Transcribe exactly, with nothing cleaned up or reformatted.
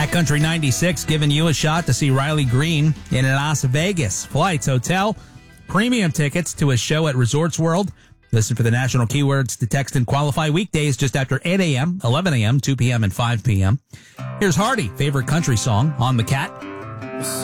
Backcountry ninety-six giving you a shot to see Riley Green in Las Vegas. Flights, hotel, premium tickets to a show at Resorts World. Listen for the national keywords to text and qualify weekdays just after eight a.m., eleven a.m., two p.m., and five p.m. Here's Hardy, favorite country song on the Cat.